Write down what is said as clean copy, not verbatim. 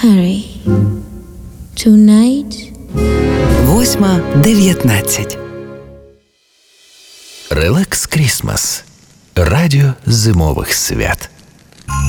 Harry. Tonight. 8:19. Релакс Крісмас. Радіо зимових свят.